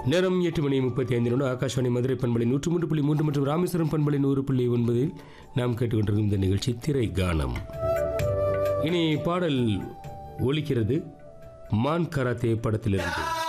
நேரம் 8:35 ஆகாஷவாணி மதுரை பண்பலை 103.3 மற்றும் ராமேஸ்வரம் பண்பலை 100.9 நாம் கேட்டுக்கொண்டிருக்கும் இந்த நிகழ்ச்சி திரை கானம். இனி பாடல் ஒலிக்கிறது மான் கராத்தே படத்திலிருந்து.